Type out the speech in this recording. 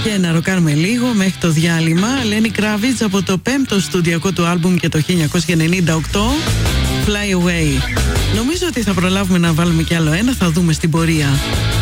Και να ροκάρουμε λίγο μέχρι το διάλειμμα. Lenny Kravitz από το 5ο στουδιακό του άλμπουμ και το 1998, Fly Away. Νομίζω ότι θα προλάβουμε να βάλουμε κι άλλο ένα, θα δούμε στην πορεία.